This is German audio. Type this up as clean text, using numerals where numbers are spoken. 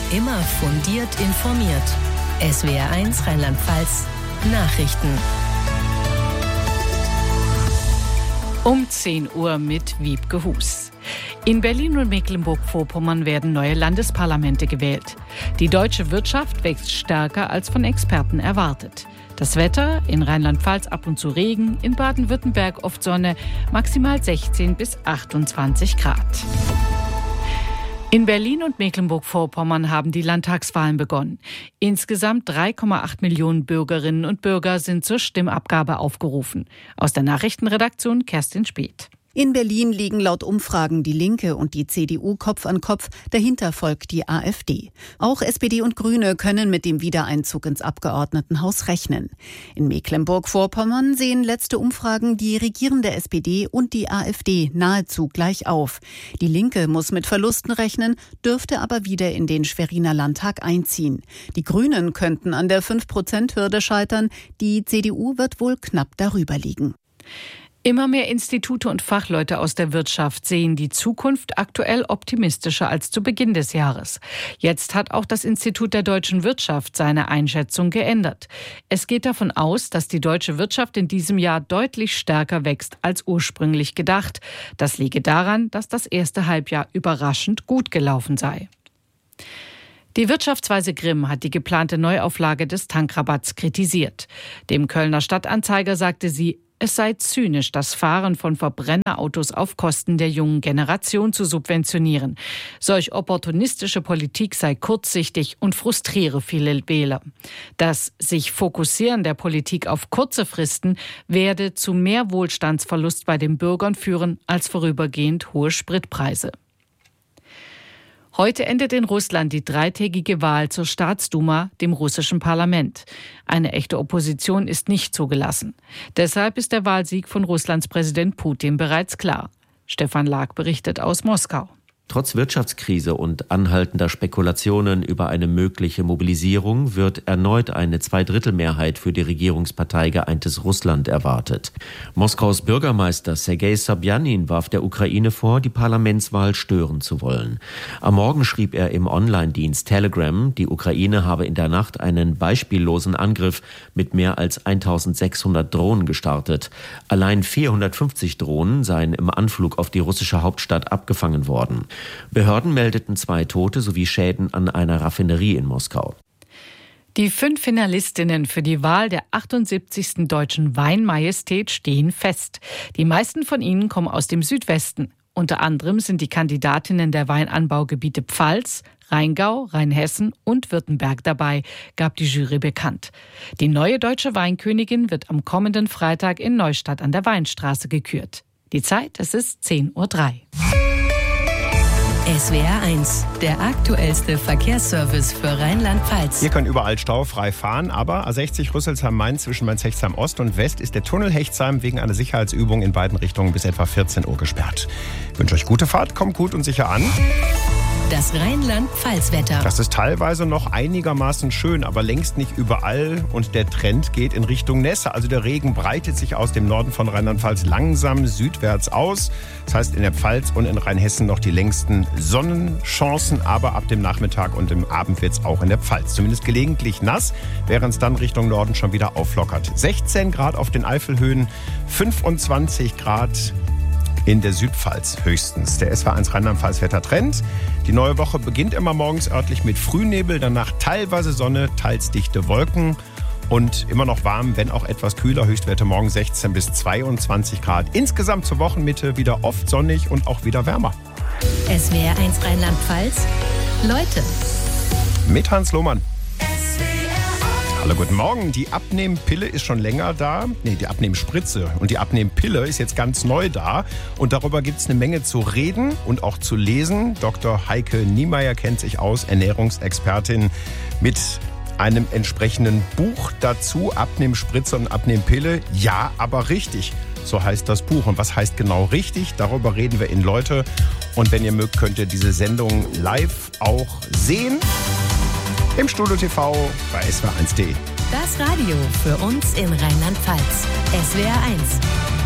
immer fundiert informiert. SWR1 Rheinland-Pfalz Nachrichten. Um 10 Uhr mit Wiebke Hus. In Berlin und Mecklenburg-Vorpommern werden neue Landesparlamente gewählt. Die deutsche Wirtschaft wächst stärker als von Experten erwartet. Das Wetter: in Rheinland-Pfalz ab und zu Regen, in Baden-Württemberg oft Sonne, maximal 16 bis 28 Grad. In Berlin und Mecklenburg-Vorpommern haben die Landtagswahlen begonnen. Insgesamt 3,8 Millionen Bürgerinnen und Bürger sind zur Stimmabgabe aufgerufen. Aus der Nachrichtenredaktion Kerstin Speth. In Berlin liegen laut Umfragen die Linke und die CDU Kopf an Kopf, dahinter folgt die AfD. Auch SPD und Grüne können mit dem Wiedereinzug ins Abgeordnetenhaus rechnen. In Mecklenburg-Vorpommern sehen letzte Umfragen die regierende SPD und die AfD nahezu gleich auf. Die Linke muss mit Verlusten rechnen, dürfte aber wieder in den Schweriner Landtag einziehen. Die Grünen könnten an der 5%-Hürde scheitern, die CDU wird wohl knapp darüber liegen. Immer mehr Institute und Fachleute aus der Wirtschaft sehen die Zukunft aktuell optimistischer als zu Beginn des Jahres. Jetzt hat auch das Institut der deutschen Wirtschaft seine Einschätzung geändert. Es geht davon aus, dass die deutsche Wirtschaft in diesem Jahr deutlich stärker wächst als ursprünglich gedacht. Das liege daran, dass das erste Halbjahr überraschend gut gelaufen sei. Die Wirtschaftsweise Grimm hat die geplante Neuauflage des Tankrabatts kritisiert. Dem Kölner Stadtanzeiger sagte sie, es sei zynisch, das Fahren von Verbrennerautos auf Kosten der jungen Generation zu subventionieren. Solch opportunistische Politik sei kurzsichtig und frustriere viele Wähler. Das sich Fokussieren der Politik auf kurze Fristen werde zu mehr Wohlstandsverlust bei den Bürgern führen als vorübergehend hohe Spritpreise. Heute endet in Russland die dreitägige Wahl zur Staatsduma, dem russischen Parlament. Eine echte Opposition ist nicht zugelassen. Deshalb ist der Wahlsieg von Russlands Präsident Putin bereits klar. Stefan Lag berichtet aus Moskau. Trotz Wirtschaftskrise und anhaltender Spekulationen über eine mögliche Mobilisierung wird erneut eine Zweidrittelmehrheit für die Regierungspartei Geeintes Russland erwartet. Moskaus Bürgermeister Sergei Sobjanin warf der Ukraine vor, die Parlamentswahl stören zu wollen. Am Morgen schrieb er im Online-Dienst Telegram, die Ukraine habe in der Nacht einen beispiellosen Angriff mit mehr als 1600 Drohnen gestartet. Allein 450 Drohnen seien im Anflug auf die russische Hauptstadt abgefangen worden. Behörden meldeten 2 Tote sowie Schäden an einer Raffinerie in Moskau. Die 5 Finalistinnen für die Wahl der 78. Deutschen Weinmajestät stehen fest. Die meisten von ihnen kommen aus dem Südwesten. Unter anderem sind die Kandidatinnen der Weinanbaugebiete Pfalz, Rheingau, Rheinhessen und Württemberg dabei, gab die Jury bekannt. Die neue deutsche Weinkönigin wird am kommenden Freitag in Neustadt an der Weinstraße gekürt. Die Zeit, es ist 10:03 Uhr. SWR1, der aktuellste Verkehrsservice für Rheinland-Pfalz. Ihr könnt überall staufrei fahren, aber A60 Rüsselsheim-Main zwischen Mainz-Hechtsheim Ost und West ist der Tunnel Hechtsheim wegen einer Sicherheitsübung in beiden Richtungen bis etwa 14 Uhr gesperrt. Ich wünsche euch gute Fahrt, kommt gut und sicher an. Das Rheinland-Pfalz-Wetter. Das ist teilweise noch einigermaßen schön, aber längst nicht überall. Und der Trend geht in Richtung Nässe. Also der Regen breitet sich aus dem Norden von Rheinland-Pfalz langsam südwärts aus. Das heißt, in der Pfalz und in Rheinhessen noch die längsten Sonnenchancen. Aber ab dem Nachmittag und im Abend wird es auch in der Pfalz zumindest gelegentlich nass, während es dann Richtung Norden schon wieder auflockert. 16 Grad auf den Eifelhöhen, 25 Grad in der Südpfalz höchstens. Der SWR1 Rheinland-Pfalz-Wettertrend. Die neue Woche beginnt immer morgens örtlich mit Frühnebel, danach teilweise Sonne, teils dichte Wolken und immer noch warm, wenn auch etwas kühler. Höchstwerte morgen 16 bis 22 Grad. Insgesamt zur Wochenmitte wieder oft sonnig und auch wieder wärmer. SWR1 Rheinland-Pfalz. Leute. Mit Hans Lohmann. Hallo, guten Morgen. Die Abnehmpille ist schon länger da. Die Abnehmspritze und die Abnehmpille ist jetzt ganz neu da. Und darüber gibt es eine Menge zu reden und auch zu lesen. Dr. Heike Niemeyer kennt sich aus, Ernährungsexpertin mit einem entsprechenden Buch dazu. Abnehmspritze und Abnehmpille. Ja, aber richtig. So heißt das Buch. Und was heißt genau richtig? Darüber reden wir in Leute. Und wenn ihr mögt, könnt ihr diese Sendung live auch sehen. Im Studio TV bei SWR1.de. Das Radio für uns in Rheinland-Pfalz. SWR1.